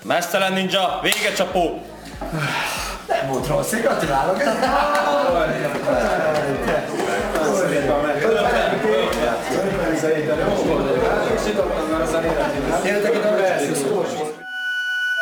Mesztelen ninja, végecsapó! Nem volt rossz, én gratulálok! Szerintem jó volt. Én